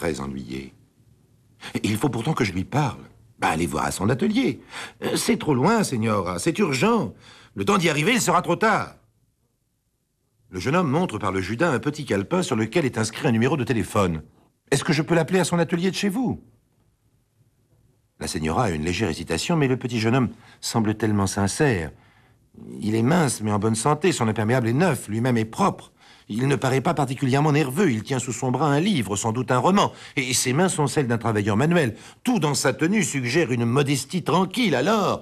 très ennuyé. Il faut pourtant que je lui parle. Allez voir à son atelier. C'est trop loin, Señora, c'est urgent. Le temps d'y arriver, il sera trop tard. Le jeune homme montre par le judas un petit calepin sur lequel est inscrit un numéro de téléphone. Est-ce que je peux l'appeler à son atelier de chez vous? La Señora a une légère hésitation, mais le petit jeune homme semble tellement sincère. Il est mince, mais en bonne santé. Son imperméable est neuf, lui-même est propre. Il ne paraît pas particulièrement nerveux. Il tient sous son bras un livre, sans doute un roman. Et ses mains sont celles d'un travailleur manuel. Tout dans sa tenue suggère une modestie tranquille. Alors,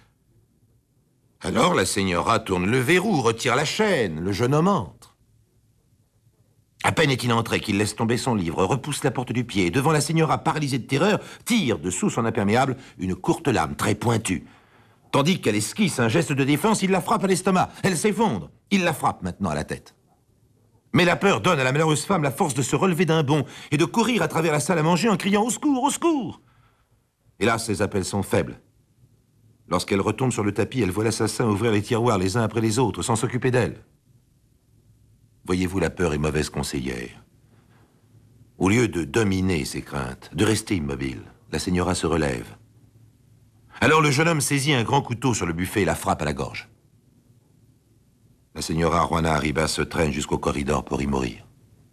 la Señora tourne le verrou, retire la chaîne. Le jeune homme entre. À peine est-il entré qu'il laisse tomber son livre, repousse la porte du pied, et devant la Señora paralysée de terreur, tire dessous son imperméable une courte lame très pointue. Tandis qu'elle esquisse un geste de défense, il la frappe à l'estomac. Elle s'effondre. Il la frappe maintenant à la tête. Mais la peur donne à la malheureuse femme la force de se relever d'un bond et de courir à travers la salle à manger en criant « Au secours, au secours !» Hélas, ses appels sont faibles. Lorsqu'elle retombe sur le tapis, elle voit l'assassin ouvrir les tiroirs les uns après les autres, sans s'occuper d'elle. Voyez-vous, la peur est mauvaise conseillère. Au lieu de dominer ses craintes, de rester immobile, la Señora se relève. Alors le jeune homme saisit un grand couteau sur le buffet et la frappe à la gorge. La Señora Juana Arribas se traîne jusqu'au corridor pour y mourir.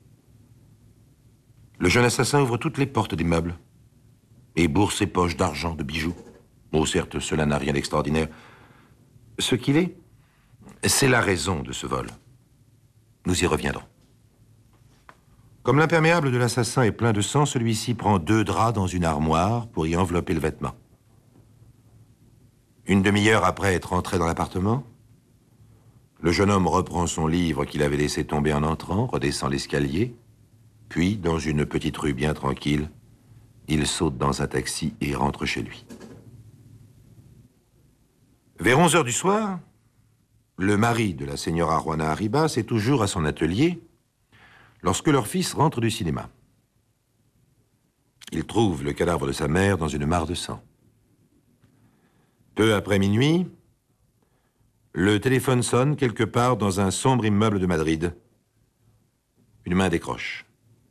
Le jeune assassin ouvre toutes les portes des meubles et bourre ses poches d'argent, de bijoux. Oh, certes, cela n'a rien d'extraordinaire. Ce qu'il est, c'est la raison de ce vol. Nous y reviendrons. Comme l'imperméable de l'assassin est plein de sang, celui-ci prend 2 draps dans une armoire pour y envelopper le vêtement. Une demi-heure après être entré dans l'appartement, le jeune homme reprend son livre qu'il avait laissé tomber en entrant, redescend l'escalier, puis, dans une petite rue bien tranquille, il saute dans un taxi et rentre chez lui. Vers 11 heures du soir, le mari de la Señora Juana Arribas est toujours à son atelier lorsque leur fils rentre du cinéma. Il trouve le cadavre de sa mère dans une mare de sang. Peu après minuit, le téléphone sonne quelque part dans un sombre immeuble de Madrid. Une main décroche.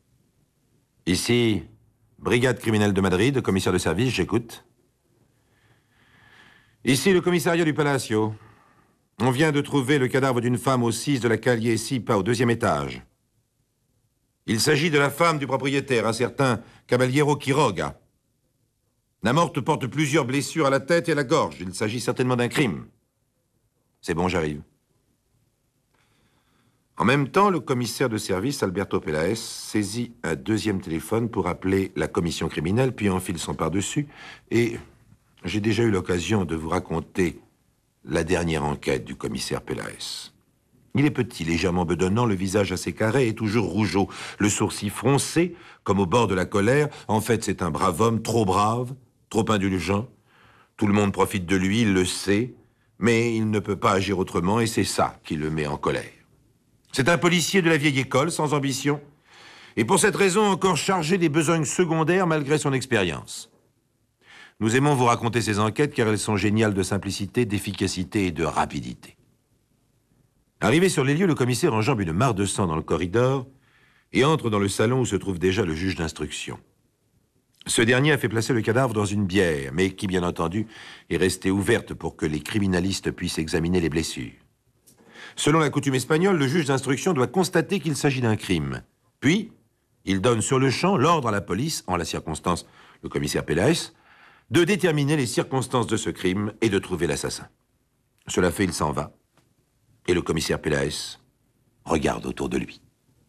Ici, brigade criminelle de Madrid, commissaire de service, j'écoute. Ici, le commissariat du Palacio. On vient de trouver le cadavre d'une femme au 6 de la Calle Sipa, au 2e étage. Il s'agit de la femme du propriétaire, un certain Caballero Quiroga. La morte porte plusieurs blessures à la tête et à la gorge. Il s'agit certainement d'un crime. C'est bon, j'arrive. En même temps, le commissaire de service, Alberto Peláez, saisit un 2e téléphone pour appeler la commission criminelle, puis enfile son par-dessus. Et j'ai déjà eu l'occasion de vous raconter la dernière enquête du commissaire Peláez. Il est petit, légèrement bedonnant, le visage assez carré et toujours rougeaud, le sourcil froncé, comme au bord de la colère. En fait, c'est un brave homme, trop brave, trop indulgent. Tout le monde profite de lui, il le sait, mais il ne peut pas agir autrement et c'est ça qui le met en colère. C'est un policier de la vieille école, sans ambition, et pour cette raison encore chargé des besognes secondaires malgré son expérience. Nous aimons vous raconter ces enquêtes car elles sont géniales de simplicité, d'efficacité et de rapidité. Arrivé sur les lieux, le commissaire enjambe une mare de sang dans le corridor et entre dans le salon où se trouve déjà le juge d'instruction. Ce dernier a fait placer le cadavre dans une bière, mais qui, bien entendu, est restée ouverte pour que les criminalistes puissent examiner les blessures. Selon la coutume espagnole, le juge d'instruction doit constater qu'il s'agit d'un crime. Puis, il donne sur le champ l'ordre à la police, en la circonstance le commissaire Peláez, de déterminer les circonstances de ce crime et de trouver l'assassin. Cela fait, il s'en va. Et le commissaire Peláez regarde autour de lui.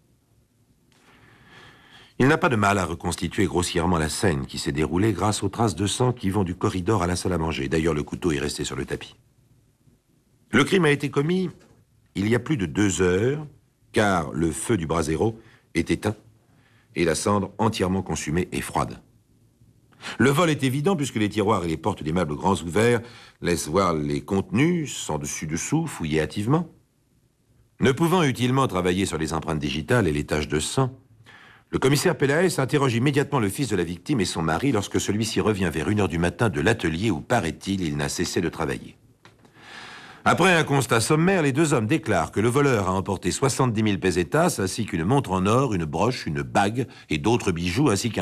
Il n'a pas de mal à reconstituer grossièrement la scène qui s'est déroulée grâce aux traces de sang qui vont du corridor à la salle à manger. D'ailleurs, le couteau est resté sur le tapis. Le crime a été commis il y a plus de 2 heures, car le feu du brasero est éteint et la cendre entièrement consumée et froide. Le vol est évident puisque les tiroirs et les portes des meubles grands ouverts laissent voir les contenus, sans dessus-dessous, fouillés hâtivement. Ne pouvant utilement travailler sur les empreintes digitales et les taches de sang, le commissaire Peláez interroge immédiatement le fils de la victime et son mari lorsque celui-ci revient vers 1 heure du matin de l'atelier où, paraît-il, il n'a cessé de travailler. Après un constat sommaire, les 2 hommes déclarent que le voleur a emporté 70 000 pesetas ainsi qu'une montre en or, une broche, une bague et d'autres bijoux ainsi qu'un